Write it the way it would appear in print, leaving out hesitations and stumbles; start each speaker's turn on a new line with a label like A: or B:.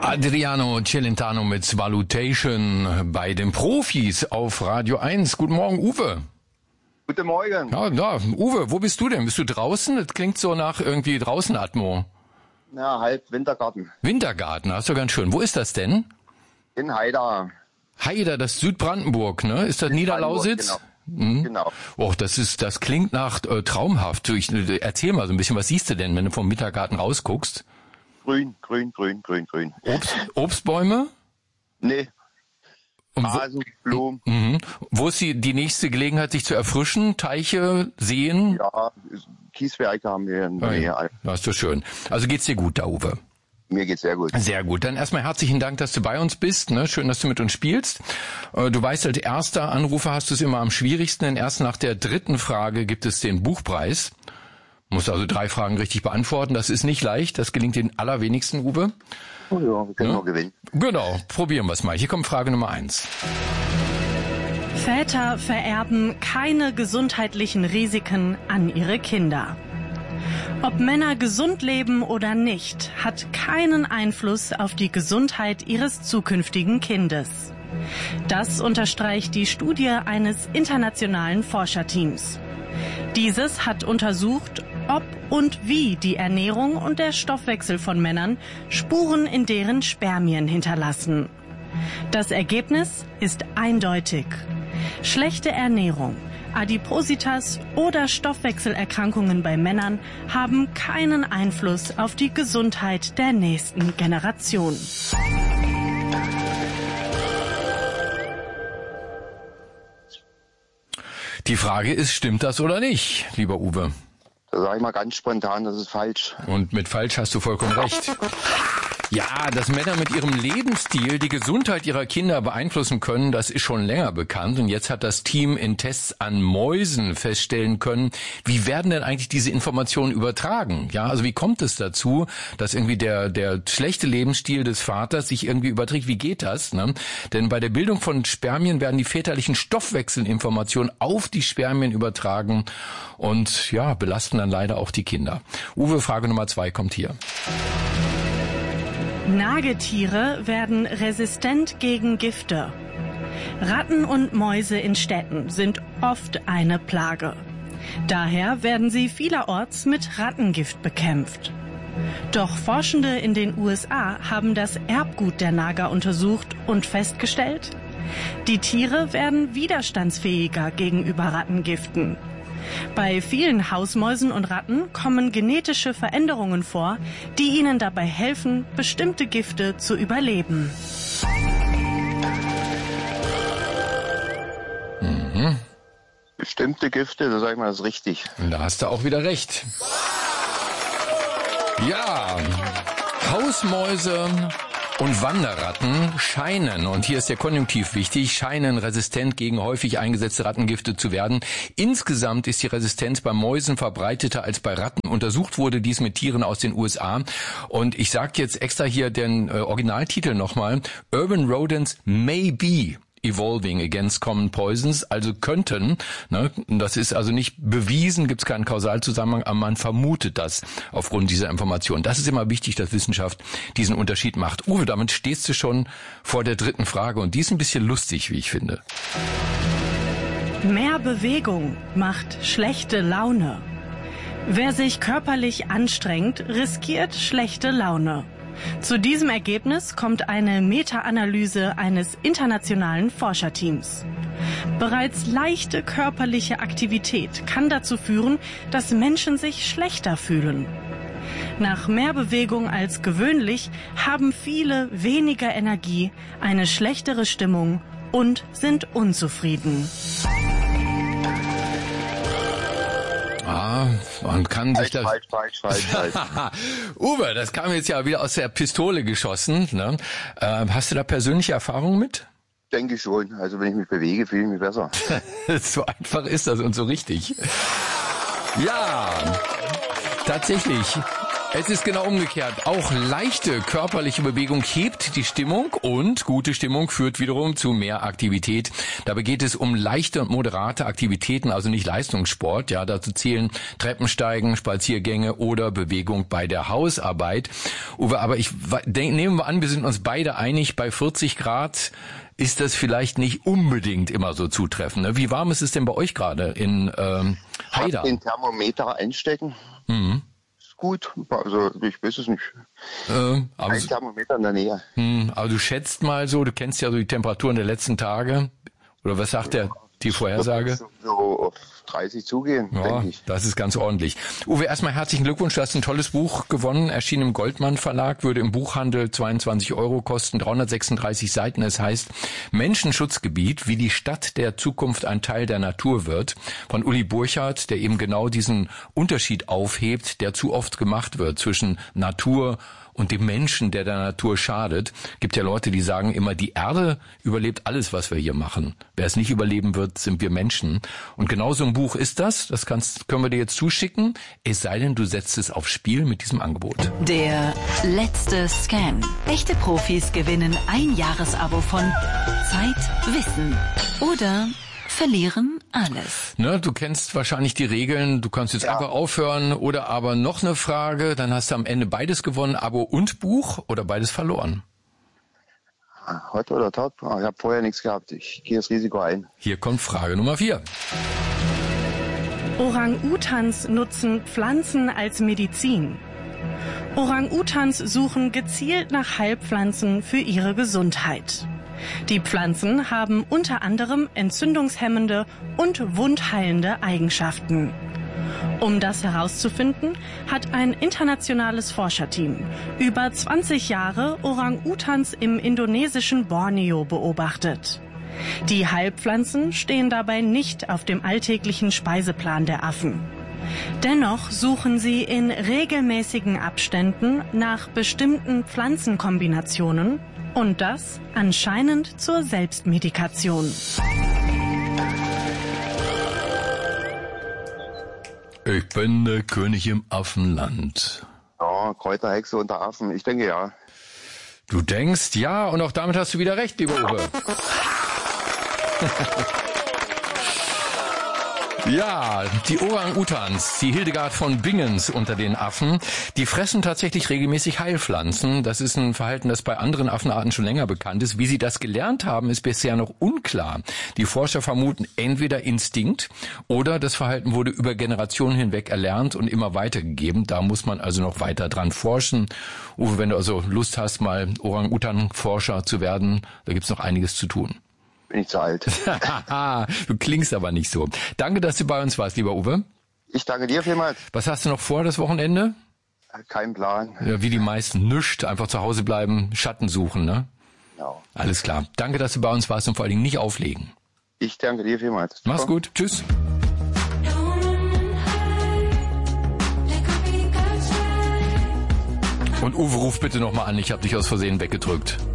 A: Adriano Celentano mit Salutation bei den Profis auf Radio 1. Guten Morgen, Uwe.
B: Guten Morgen.
A: Ja, Uwe, wo bist du denn? Bist du draußen? Das klingt so nach irgendwie draußen Atmo.
B: Ja, halb Wintergarten.
A: Wintergarten, das ist doch ganz schön. Wo ist das denn?
B: In Haida.
A: Haida, das ist Südbrandenburg, ne? Ist das Niederlausitz?
B: Genau. Genau.
A: Oh, das klingt nach traumhaft. Erzähl mal so ein bisschen, was siehst du denn, wenn du vom Wintergarten rausguckst?
B: Grün.
A: Obstbäume?
B: Nee. Rasen, Blumen.
A: Wo ist die nächste Gelegenheit, sich zu erfrischen? Teiche, Seen?
B: Ja, Kieswerke haben wir in der Nähe.
A: Das ist doch schön. Also geht's dir gut da, Uwe?
B: Mir geht's sehr gut.
A: Sehr gut. Dann erstmal herzlichen Dank, dass du bei uns bist. Ne? Schön, dass du mit uns spielst. Du weißt, als erster Anrufer hast du es immer am schwierigsten, denn erst nach der dritten Frage gibt es den Buchpreis. Musst also 3 Fragen richtig beantworten. Das ist nicht leicht. Das gelingt den allerwenigsten, Uwe.
B: Oh ja, wir können nur gewinnen.
A: Genau, probieren wir es mal. Hier kommt Frage Nummer 1.
C: Väter vererben keine gesundheitlichen Risiken an ihre Kinder. Ob Männer gesund leben oder nicht, hat keinen Einfluss auf die Gesundheit ihres zukünftigen Kindes. Das unterstreicht die Studie eines internationalen Forscherteams. Dieses hat untersucht, ob und wie die Ernährung und der Stoffwechsel von Männern Spuren in deren Spermien hinterlassen. Das Ergebnis ist eindeutig. Schlechte Ernährung, Adipositas oder Stoffwechselerkrankungen bei Männern haben keinen Einfluss auf die Gesundheit der nächsten Generation.
A: Die Frage ist, stimmt das oder nicht, lieber Uwe?
B: Da sage ich mal ganz spontan, das ist falsch.
A: Und mit falsch hast du vollkommen recht. Ja, dass Männer mit ihrem Lebensstil die Gesundheit ihrer Kinder beeinflussen können, das ist schon länger bekannt. Und jetzt hat das Team in Tests an Mäusen feststellen können, wie werden denn eigentlich diese Informationen übertragen? Ja, also wie kommt es dazu, dass irgendwie der schlechte Lebensstil des Vaters sich irgendwie überträgt? Wie geht das? Ne? Denn bei der Bildung von Spermien werden die väterlichen Stoffwechselinformationen auf die Spermien übertragen und ja, belasten dann leider auch die Kinder. Uwe, Frage Nummer 2 kommt hier.
C: Nagetiere werden resistent gegen Gifte. Ratten und Mäuse in Städten sind oft eine Plage. Daher werden sie vielerorts mit Rattengift bekämpft. Doch Forschende in den USA haben das Erbgut der Nager untersucht und festgestellt, die Tiere werden widerstandsfähiger gegenüber Rattengiften. Bei vielen Hausmäusen und Ratten kommen genetische Veränderungen vor, die ihnen dabei helfen, bestimmte Gifte zu überleben.
B: Bestimmte Gifte, da sage ich mal, das ist richtig.
A: Und da hast du auch wieder recht. Ja, Hausmäuse und Wanderratten scheinen, und hier ist der Konjunktiv wichtig, scheinen resistent gegen häufig eingesetzte Rattengifte zu werden. Insgesamt ist die Resistenz bei Mäusen verbreiteter als bei Ratten. Untersucht wurde dies mit Tieren aus den USA. Und ich sage jetzt extra hier den Originaltitel nochmal. Urban Rodents may be evolving against common poisons, also könnten, ne, das ist also nicht bewiesen, gibt es keinen Kausalzusammenhang, aber man vermutet das aufgrund dieser Information. Das ist immer wichtig, dass Wissenschaft diesen Unterschied macht. Uwe, damit stehst du schon vor der dritten Frage und die ist ein bisschen lustig, wie ich finde.
C: Mehr Bewegung macht schlechte Laune. Wer sich körperlich anstrengt, riskiert schlechte Laune. Zu diesem Ergebnis kommt eine Meta-Analyse eines internationalen Forscherteams. Bereits leichte körperliche Aktivität kann dazu führen, dass Menschen sich schlechter fühlen. Nach mehr Bewegung als gewöhnlich haben viele weniger Energie, eine schlechtere Stimmung und sind unzufrieden.
A: Man kann sich das...
B: Falsch.
A: Uwe, das kam jetzt ja wieder aus der Pistole geschossen. Ne? Hast du da persönliche Erfahrungen mit?
B: Denke schon. Also wenn ich mich bewege, fühle ich mich besser.
A: So einfach ist das und so richtig. Ja, tatsächlich. Es ist genau umgekehrt. Auch leichte körperliche Bewegung hebt die Stimmung und gute Stimmung führt wiederum zu mehr Aktivität. Dabei geht es um leichte und moderate Aktivitäten, also nicht Leistungssport. Ja, dazu zählen Treppensteigen, Spaziergänge oder Bewegung bei der Hausarbeit. Uwe, aber nehmen wir an, wir sind uns beide einig, bei 40 Grad ist das vielleicht nicht unbedingt immer so zutreffend. Ne? Wie warm ist es denn bei euch gerade in Haida?
B: Den Thermometer einstecken.
A: Mhm.
B: Gut, also ich weiß es nicht. Ein Thermometer in der Nähe.
A: Aber du schätzt mal so, du kennst ja so die Temperaturen der letzten Tage. Oder was sagt die Vorhersage?
B: So auf 30 zugehen, denke ich.
A: Das ist ganz ordentlich. Uwe, erstmal herzlichen Glückwunsch, du hast ein tolles Buch gewonnen, erschienen im Goldmann Verlag, würde im Buchhandel 22 € kosten, 336 Seiten. Es heißt Menschenschutzgebiet, wie die Stadt der Zukunft ein Teil der Natur wird, von Uli Burchardt, der eben genau diesen Unterschied aufhebt, der zu oft gemacht wird zwischen Natur und dem Menschen, der Natur schadet. Gibt ja Leute, die sagen immer, die Erde überlebt alles, was wir hier machen. Wer es nicht überleben wird, sind wir Menschen. Und genau so ein Buch ist das. Das können wir dir jetzt zuschicken. Es sei denn, du setzt es aufs Spiel mit diesem Angebot.
D: Der letzte Scan. Echte Profis gewinnen ein Jahresabo von Zeit, Wissen oder verlieren alles.
A: Ne, du kennst wahrscheinlich die Regeln. Du kannst jetzt einfach aufhören oder aber noch eine Frage. Dann hast du am Ende beides gewonnen, Abo und Buch, oder beides verloren.
B: Hot oder top? Ich habe vorher nichts gehabt. Ich gehe das Risiko ein.
A: Hier kommt Frage Nummer 4.
C: Orang-Utans nutzen Pflanzen als Medizin. Orang-Utans suchen gezielt nach Heilpflanzen für ihre Gesundheit. Die Pflanzen haben unter anderem entzündungshemmende und wundheilende Eigenschaften. Um das herauszufinden, hat ein internationales Forscherteam über 20 Jahre Orang-Utans im indonesischen Borneo beobachtet. Die Heilpflanzen stehen dabei nicht auf dem alltäglichen Speiseplan der Affen. Dennoch suchen sie in regelmäßigen Abständen nach bestimmten Pflanzenkombinationen und das anscheinend zur Selbstmedikation.
A: Ich bin der König im Affenland.
B: Ja, Kräuterhexe unter Affen. Ich denke ja.
A: Du denkst, ja, und auch damit hast du wieder recht, lieber Uwe. Ja, die Orang-Utans, die Hildegard von Bingens unter den Affen, die fressen tatsächlich regelmäßig Heilpflanzen. Das ist ein Verhalten, das bei anderen Affenarten schon länger bekannt ist. Wie sie das gelernt haben, ist bisher noch unklar. Die Forscher vermuten entweder Instinkt oder das Verhalten wurde über Generationen hinweg erlernt und immer weitergegeben. Da muss man also noch weiter dran forschen. Uwe, wenn du also Lust hast, mal Orang-Utan-Forscher zu werden, da gibt's noch einiges zu tun.
B: Bin ich zu alt.
A: Du klingst aber nicht so. Danke, dass du bei uns warst, lieber Uwe.
B: Ich danke dir vielmals.
A: Was hast du noch vor, das Wochenende?
B: Kein Plan.
A: Ja, wie die meisten, nischt. Einfach zu Hause bleiben, Schatten suchen, ne?
B: Genau.
A: Alles klar. Danke, dass du bei uns warst und vor allen Dingen nicht auflegen.
B: Ich danke dir vielmals.
A: Mach's gut. Tschüss. Und Uwe, ruf bitte nochmal an. Ich habe dich aus Versehen weggedrückt.